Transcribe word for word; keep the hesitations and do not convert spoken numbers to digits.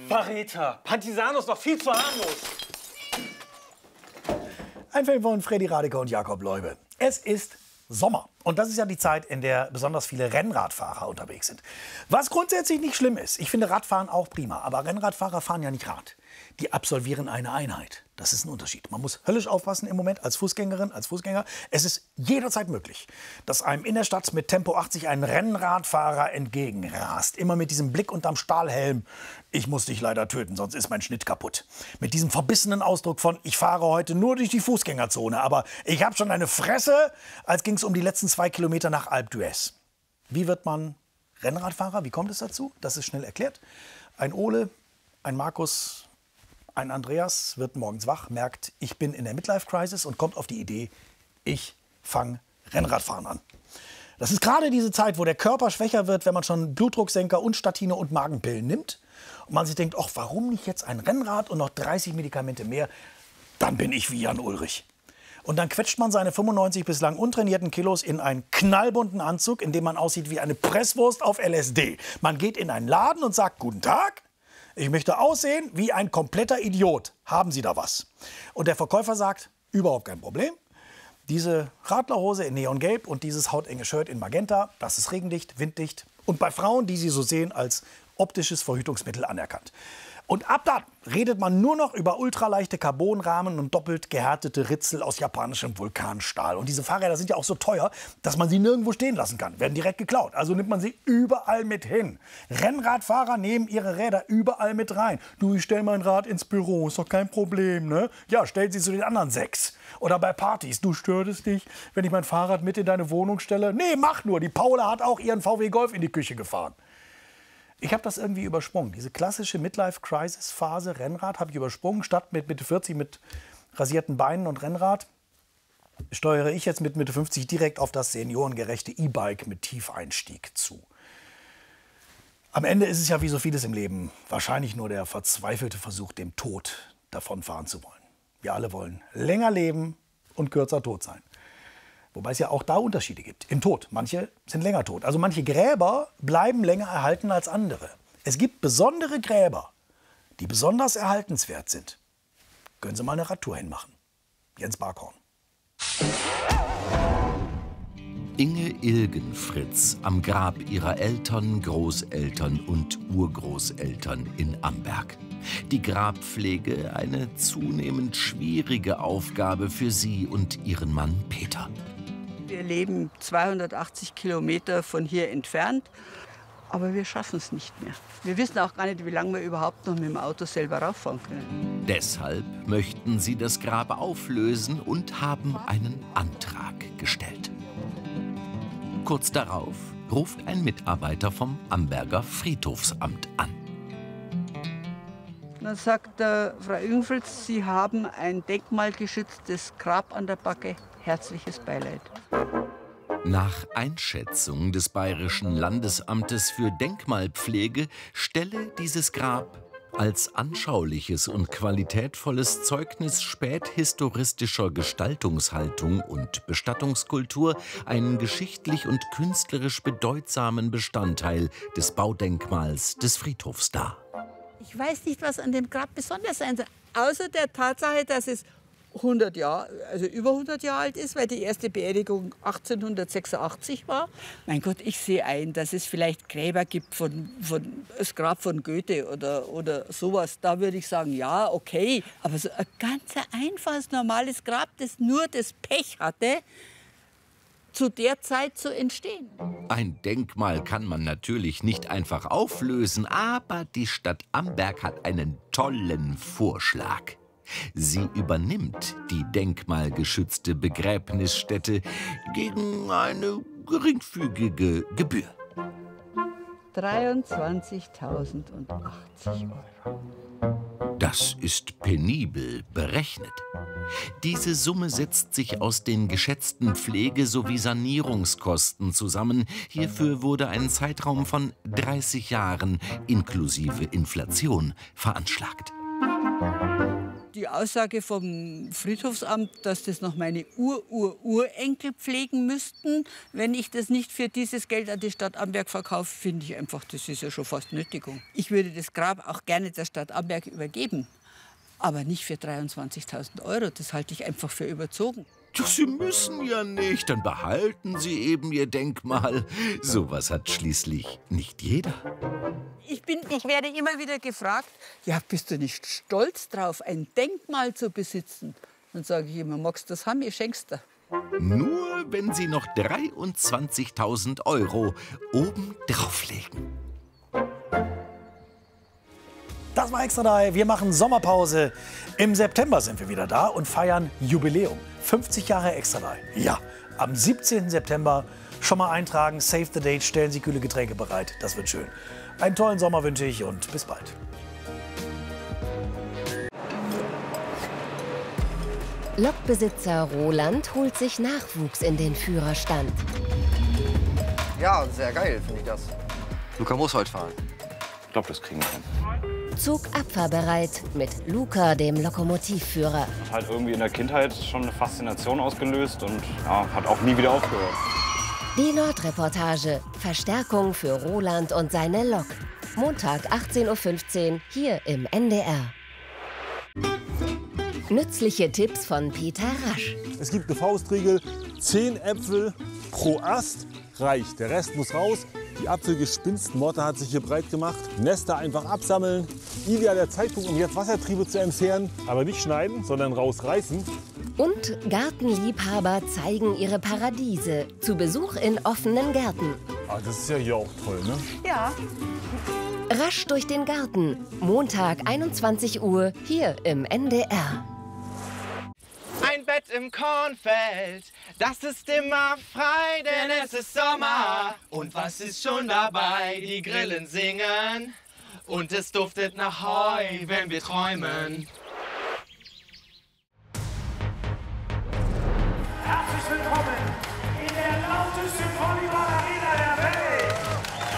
Verräter! Partisanos ist doch viel zu harmlos! Ein Film von Freddy Radeke und Jakob Leube. Es ist Sommer. Und das ist ja die Zeit, in der besonders viele Rennradfahrer unterwegs sind. Was grundsätzlich nicht schlimm ist. Ich finde Radfahren auch prima. Aber Rennradfahrer fahren ja nicht Rad. Die absolvieren eine Einheit. Das ist ein Unterschied. Man muss höllisch aufpassen im Moment als Fußgängerin, als Fußgänger. Es ist jederzeit möglich, dass einem in der Stadt mit Tempo achtzig ein Rennradfahrer entgegenrast. Immer mit diesem Blick unterm Stahlhelm. Ich muss dich leider töten, sonst ist mein Schnitt kaputt. Mit diesem verbissenen Ausdruck von, ich fahre heute nur durch die Fußgängerzone, aber ich habe schon eine Fresse, als ging es um die letzten zwei Kilometer nach Alpe d'Huez. Wie wird man Rennradfahrer? Wie kommt es dazu? Das ist schnell erklärt. Ein Ole, ein Markus, ein Andreas wird morgens wach, merkt, ich bin in der Midlife-Crisis und kommt auf die Idee, ich fange Rennradfahren an. Das ist gerade diese Zeit, wo der Körper schwächer wird, wenn man schon Blutdrucksenker und Statine und Magenpillen nimmt. Und man sich denkt, ach, warum nicht jetzt ein Rennrad und noch dreißig Medikamente mehr? Dann bin ich wie Jan Ulrich. Und dann quetscht man seine fünfundneunzig bislang untrainierten Kilos in einen knallbunten Anzug, in dem man aussieht wie eine Presswurst auf L S D. Man geht in einen Laden und sagt, guten Tag. Ich möchte aussehen wie ein kompletter Idiot. Haben Sie da was? Und der Verkäufer sagt, überhaupt kein Problem. Diese Radlerhose in Neongelb und dieses hautenge Shirt in Magenta, das ist regendicht, winddicht und bei Frauen, die Sie so sehen, als optisches Verhütungsmittel anerkannt. Und ab dann redet man nur noch über ultraleichte Carbonrahmen und doppelt gehärtete Ritzel aus japanischem Vulkanstahl. Und diese Fahrräder sind ja auch so teuer, dass man sie nirgendwo stehen lassen kann. Werden direkt geklaut. Also nimmt man sie überall mit hin. Rennradfahrer nehmen ihre Räder überall mit rein. Du, ich stell mein Rad ins Büro, ist doch kein Problem, ne? Ja, stell sie zu den anderen sechs. Oder bei Partys. Du, stört es dich, wenn ich mein Fahrrad mit in deine Wohnung stelle? Nee, mach nur. Die Paula hat auch ihren V W Golf in die Küche gefahren. Ich habe das irgendwie übersprungen. Diese klassische Midlife-Crisis-Phase, Rennrad, habe ich übersprungen. Statt mit Mitte vierzig mit rasierten Beinen und Rennrad steuere ich jetzt mit Mitte fünfzig direkt auf das seniorengerechte E-Bike mit Tiefeinstieg zu. Am Ende ist es ja wie so vieles im Leben wahrscheinlich nur der verzweifelte Versuch, dem Tod davonfahren zu wollen. Wir alle wollen länger leben und kürzer tot sein. Wobei es ja auch da Unterschiede gibt. Im Tod. Manche sind länger tot. Also manche Gräber bleiben länger erhalten als andere. Es gibt besondere Gräber, die besonders erhaltenswert sind. Können Sie mal eine Radtour hinmachen. Jens Barkhorn. Inge Ilgenfritz am Grab ihrer Eltern, Großeltern und Urgroßeltern in Amberg. Die Grabpflege eine zunehmend schwierige Aufgabe für sie und ihren Mann Peter. Wir leben zweihundertachtzig Kilometer von hier entfernt, aber wir schaffen es nicht mehr. Wir wissen auch gar nicht, wie lange wir überhaupt noch mit dem Auto selber rauffahren können. Deshalb möchten sie das Grab auflösen und haben einen Antrag gestellt. Kurz darauf ruft ein Mitarbeiter vom Amberger Friedhofsamt an. Dann sagt äh, Frau Ilgenfritz, Sie haben ein denkmalgeschütztes Grab an der Backe. Herzliches Beileid. Nach Einschätzung des Bayerischen Landesamtes für Denkmalpflege stelle dieses Grab als anschauliches und qualitätvolles Zeugnis späthistoristischer Gestaltungshaltung und Bestattungskultur einen geschichtlich und künstlerisch bedeutsamen Bestandteil des Baudenkmals des Friedhofs dar. Ich weiß nicht, was an dem Grab besonders sein soll, außer der Tatsache, dass es hundert Jahre, also über hundert Jahre alt ist, weil die erste Beerdigung achtzehnhundertsechsundachtzig war. Mein Gott, ich sehe ein, dass es vielleicht Gräber gibt von, von das Grab von Goethe oder, oder sowas. Da würde ich sagen, ja, okay. Aber so ein ganz einfaches, normales Grab, das nur das Pech hatte, zu der Zeit zu entstehen. Ein Denkmal kann man natürlich nicht einfach auflösen, aber die Stadt Amberg hat einen tollen Vorschlag. Sie übernimmt die denkmalgeschützte Begräbnisstätte gegen eine geringfügige Gebühr. dreiundzwanzigtausendachtzig Euro. Das ist penibel berechnet. Diese Summe setzt sich aus den geschätzten Pflege- sowie Sanierungskosten zusammen. Hierfür wurde ein Zeitraum von dreißig Jahren inklusive Inflation veranschlagt. die Aussage vom Friedhofsamt, dass das noch meine Ur-Ur-Urenkel pflegen müssten, wenn ich das nicht für dieses Geld an die Stadt Amberg verkaufe, finde ich einfach, das ist ja schon fast Nötigung. Ich würde das Grab auch gerne der Stadt Amberg übergeben, aber nicht für dreiundzwanzigtausend Euro. Das halte ich einfach für überzogen. Doch Sie müssen ja nicht, dann behalten Sie eben Ihr Denkmal. Sowas hat schließlich nicht jeder. Ich, bin, ich werde immer wieder gefragt, ja, bist du nicht stolz drauf, ein Denkmal zu besitzen? Dann sage ich immer, magst du das haben, ich schenk's dir. Nur wenn Sie noch dreiundzwanzigtausend Euro oben drauflegen. Das war Extra drei. Wir machen Sommerpause. Im September sind wir wieder da und feiern Jubiläum. fünfzig Jahre Extra drei. Ja, am siebzehnten September schon mal eintragen. Save the date, stellen Sie kühle Getränke bereit. Das wird schön. Einen tollen Sommer wünsche ich und bis bald. Lokbesitzer Roland holt sich Nachwuchs in den Führerstand. Ja, sehr geil finde ich das. Luca muss heute fahren. Ich glaube, das kriegen wir hin. Zug abfahrbereit mit Luca, dem Lokomotivführer. Hat irgendwie in der Kindheit schon eine Faszination ausgelöst und ja, hat auch nie wieder aufgehört. Die Nordreportage. Verstärkung für Roland und seine Lok. Montag achtzehn Uhr fünfzehn hier im N D R. Nützliche Tipps von Peter Rasch. Es gibt eine Faustregel, zehn Äpfel pro Ast reicht. Der Rest muss raus. Die Apfelgespinstmotte hat sich hier breit gemacht. Nester einfach absammeln. Idealer Zeitpunkt, um jetzt Wassertriebe zu entfernen. Aber nicht schneiden, sondern rausreißen. Und Gartenliebhaber zeigen ihre Paradiese. Zu Besuch in offenen Gärten. Ah, das ist ja hier auch toll, ne? Ja. Rasch durch den Garten. Montag einundzwanzig Uhr hier im N D R. Ein Bett im Kornfeld, das ist immer frei, denn es ist Sommer. Und was ist schon dabei? Die Grillen singen und es duftet nach Heu, wenn wir träumen. Herzlich willkommen